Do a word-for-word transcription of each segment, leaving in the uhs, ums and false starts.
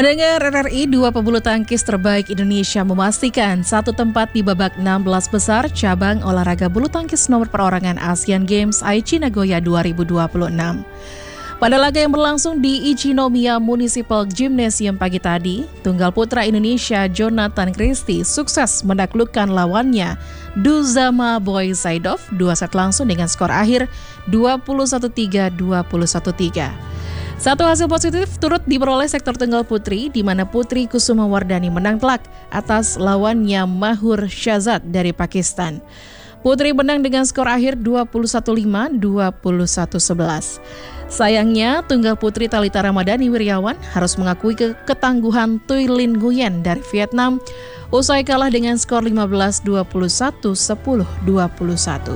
Pendengar R R I, dua pebulu tangkis terbaik Indonesia memastikan satu tempat di babak enam belas besar cabang olahraga bulu tangkis nomor perorangan Asian Games Aichi Nagoya dua ribu dua puluh enam. Pada laga yang berlangsung di Ichinomiya Municipal Gymnasium pagi tadi, tunggal putra Indonesia Jonathan Christie sukses menaklukkan lawannya Duzama Boysaidov dua set langsung dengan skor akhir dua puluh satu tiga, dua puluh satu tiga. Satu hasil positif turut diperoleh sektor tunggal putri, di mana Putri Kusuma Wardani menang telak atas lawannya Mahur Shahzad dari Pakistan. Putri menang dengan skor akhir dua puluh satu lima, dua puluh satu sebelas. Sayangnya, tunggal putri Thalita Ramadhani Wirjawan harus mengakui ke ketangguhan Thuy Linh Nguyen dari Vietnam usai kalah dengan skor lima belas dua puluh satu, sepuluh dua puluh satu.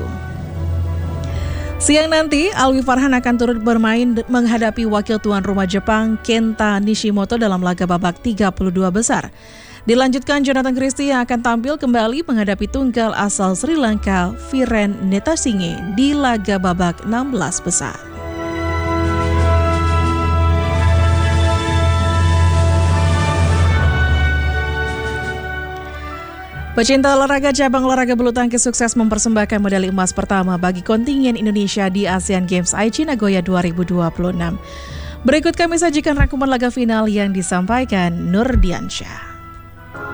Siang nanti, Alwi Farhan akan turut bermain menghadapi wakil tuan rumah Jepang Kenta Nishimoto dalam laga babak tiga puluh dua besar. Dilanjutkan Jonathan Christie yang akan tampil kembali menghadapi tunggal asal Sri Lanka Viren Netasinghe di laga babak enam belas besar. Pecinta olahraga cabang olahraga bulu tangkis sukses mempersembahkan medali emas pertama bagi kontingen Indonesia di Asian Games Aichi Nagoya dua ribu dua puluh enam. Berikut kami sajikan rangkuman laga final yang disampaikan Nur Diansyah.